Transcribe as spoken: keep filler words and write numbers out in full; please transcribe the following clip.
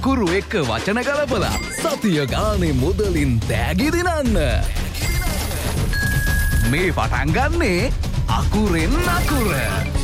අකුරු එක්ක වචන ගලපලා සතිය ගානේ මුදලින් තෑගි දිනන්න. මේ පටන් ගන්නේ අකුරෙන් අකුර.